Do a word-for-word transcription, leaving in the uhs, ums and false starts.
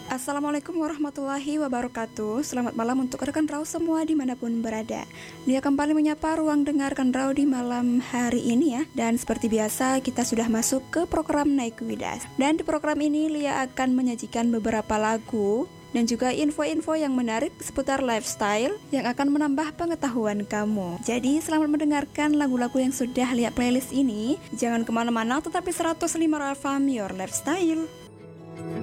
Assalamualaikum warahmatullahi wabarakatuh. Selamat malam untuk rekan Rau semua dimanapun berada. Lia kembali menyapa ruang dengar rekan Rau di malam hari ini ya. Dan seperti biasa kita sudah masuk ke program Naik Widas. Dan di program ini Lia akan menyajikan beberapa lagu dan juga info-info yang menarik seputar lifestyle yang akan menambah pengetahuan kamu. Jadi selamat mendengarkan lagu-lagu yang sudah Lia playlist ini. Jangan kemana-mana, tetapi seratus lima Farm Your Lifestyle.